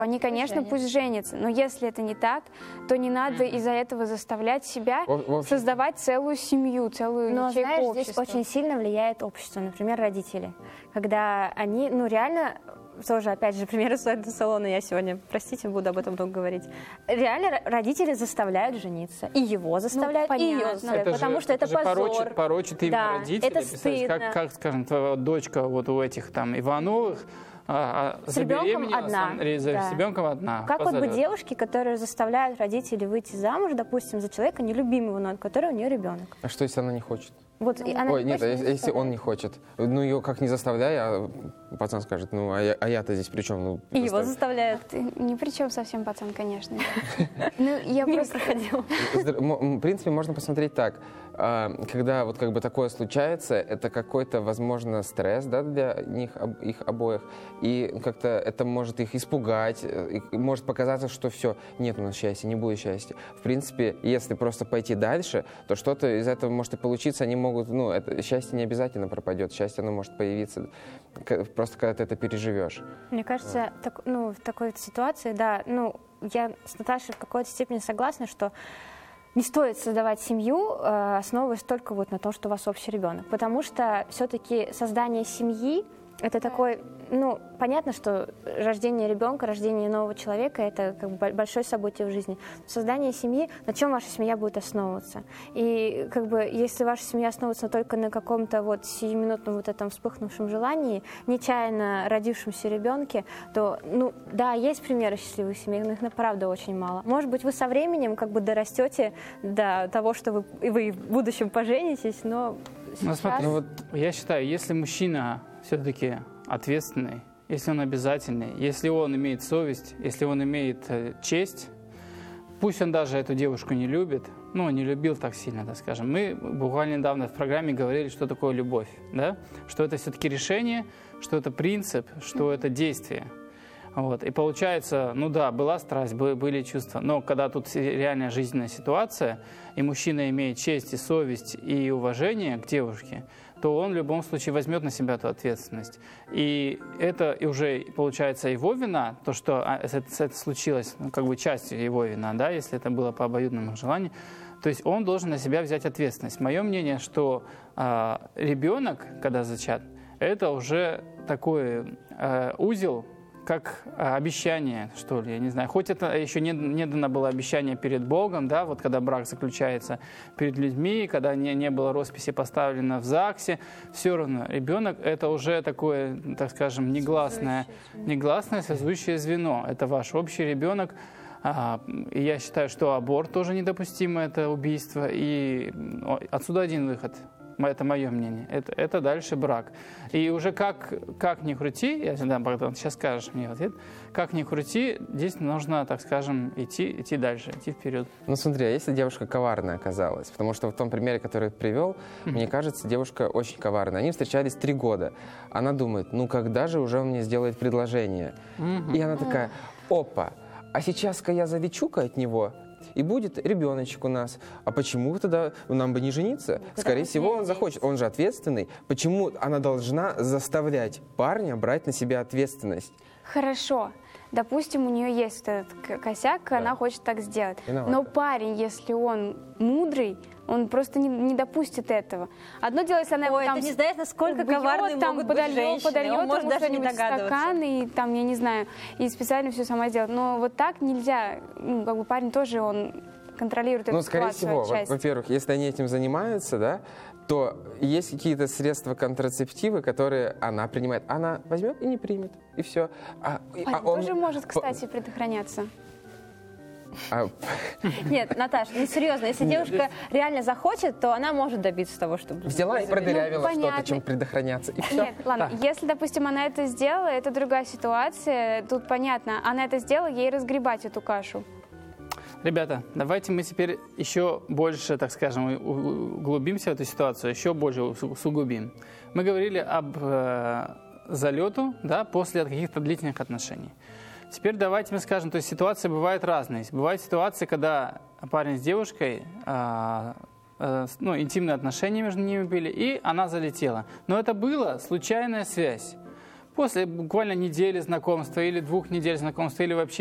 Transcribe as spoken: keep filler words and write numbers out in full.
Они, конечно, пусть женятся, но если это не так, то не надо из-за этого заставлять себя создавать целую семью, целую но, ячейку знаешь, общества. Здесь очень сильно влияет общество, например, родители. Когда они, ну, реально, тоже, опять же, пример из салона я сегодня, простите, буду об этом много говорить. Реально родители заставляют жениться. И его заставляют, ну, и ее заставляют, это потому же, что это, это позор. Порочит, порочит имя да, родителей. это стыдно. Как, как, скажем, твоя дочка вот у этих там Ивановых, А, с ребенком одна. С да. ребенком одна. Как вот бы девушки, которые заставляют родителей выйти замуж, допустим, за человека нелюбимого, но от которого у нее ребенок. А что, если она не хочет? Вот, и она Ой, нет, а если, если он заставляет. не хочет? Ну, ее как не заставляй, а пацан скажет, ну, а, я, а я-то здесь при чем? Ну, и его заставляют. Ты ни при чем совсем, пацан, конечно. Ну, я просто проходила. В принципе, можно посмотреть так. Когда вот как бы такое случается, это какой-то, возможно, стресс, да, для них, их обоих. И как-то это может их испугать, может показаться, что все, нет у нас счастья, не будет счастья. В принципе, если просто пойти дальше, то что-то из этого может и получиться. Они могут, ну, это, счастье не обязательно пропадет, счастье, оно может появиться просто когда ты это переживешь. Мне кажется, так, ну, в такой ситуации, да, ну, я с Наташей в какой-то степени согласна, что не стоит создавать семью, э, основываясь только вот на том, что у вас общий ребенок. Потому что все-таки создание семьи — это такой, ну, понятно, что рождение ребенка, рождение нового человека — это как бы большое событие в жизни. Создание семьи, на чем ваша семья будет основываться? И как бы если ваша семья основывается только на каком-то вот сиюминутном вот этом вспыхнувшем желании, нечаянно родившемся ребенке, то, ну, да, есть примеры счастливых семей, но их, правда, очень мало. Может быть, вы со временем как бы дорастете до того, что вы, вы в будущем поженитесь, но сейчас... Ну, смотри, ну, вот я считаю, если мужчина все-таки ответственный, если он обязательный, если он имеет совесть, если он имеет э, честь, пусть он даже эту девушку не любит, ну, не любил так сильно, так скажем. Мы буквально недавно в программе говорили, что такое любовь, да? Что это все-таки решение, что это принцип, что это действие. Вот. И получается, ну да, была страсть, были чувства, но когда тут реальная жизненная ситуация, и мужчина имеет честь и совесть и уважение к девушке, то он в любом случае возьмет на себя эту ответственность. И это и уже получается его вина, то, что это, это случилось, ну, как бы частью его вина, да, если это было по обоюдному желанию. То есть он должен на себя взять ответственность. Мое мнение, что э, ребенок, когда зачат, это уже такой э, узел, как обещание, что ли, я не знаю. Хоть это еще не, не дано было обещание перед Богом, да, вот когда брак заключается перед людьми, когда не, не было росписи поставлено в ЗАГСе, все равно ребенок — это уже такое, так скажем, негласное, негласное связующее звено. Это ваш общий ребенок. И я считаю, что аборт тоже недопустимо, это убийство. И отсюда один выход. Это мое мнение. Это, это дальше брак. И уже как, как ни крути, я всегда, Богдан, сейчас скажешь мне ответ, как ни крути, здесь нужно, так скажем, идти, идти дальше, идти вперед. Ну смотри, а если девушка коварная оказалась? Потому что в том примере, который я привел, mm-hmm. мне кажется, девушка очень коварная. Они встречались три года. Она думает, ну когда же уже он мне сделает предложение? Mm-hmm. И она такая, опа, а сейчас-ка я завечу-ка от него, и будет ребеночек у нас. А почему тогда нам бы не жениться? Куда Скорее всего, он захочет. Он же ответственный. Почему она должна заставлять парня брать на себя ответственность? Хорошо. Допустим, у нее есть этот косяк, да. Она хочет так сделать. Виновата. Но парень, если он мудрый, он просто не, не допустит этого. Одно дело, если она Ой, его там... ты не знаешь, насколько убьет, коварные там, могут подольет, быть женщины. подольет, Он может даже не догадываться. Стакан, и там, я не знаю, и специально все сама сделать. Но вот так нельзя. Ну, как бы парень тоже, он контролирует эту ну, ситуацию всего, отчасти. Во-первых, если они этим занимаются, да, то есть какие-то средства контрацептивы, которые она принимает. Она возьмет и не примет, и все. А, парень а он тоже может, кстати, предохраняться. А... Нет, Наташ, ну серьезно, если девушка реально захочет, то она может добиться того, чтобы... Взяла и продырявила ну, что-то, чем предохраняться, и все. Нет, ладно, да. Если, допустим, она это сделала, это другая ситуация, тут понятно, она это сделала, ей разгребать эту кашу. Ребята, давайте мы теперь еще больше, так скажем, углубимся в эту ситуацию, еще больше усугубим. Мы говорили об э, залету, да, после каких-то длительных отношений. Теперь давайте мы скажем, то есть ситуации бывают разные. Бывают ситуации, когда парень с девушкой, э, э, ну, интимные отношения между ними были, и она залетела. Но это была случайная связь. После буквально недели знакомства или двух недель знакомства или вообще